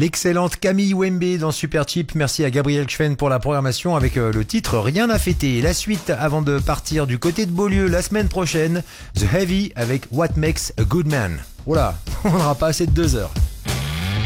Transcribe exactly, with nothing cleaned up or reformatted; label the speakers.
Speaker 1: L'excellente Camille Wembe dans Supercheap. Merci à Gabriel Schwen pour la programmation avec euh, le titre Rien à fêter. La suite avant de partir du côté de Beaulieu la semaine prochaine, The Heavy avec What Makes a Good Man. Voilà, on n'aura pas assez de deux heures.